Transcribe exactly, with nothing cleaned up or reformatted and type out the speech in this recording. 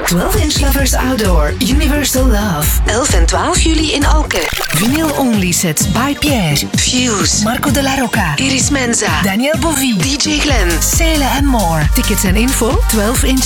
twaalf inch Lovers Outdoor, Universal Love. elf en twaalf juli in Alken. Vinyl only sets by Pierre, Fuse, Marco de la Rocca, Iris Menza, Daniel Bovie, D J Glenn, Cele en more. Tickets en info twaalf inch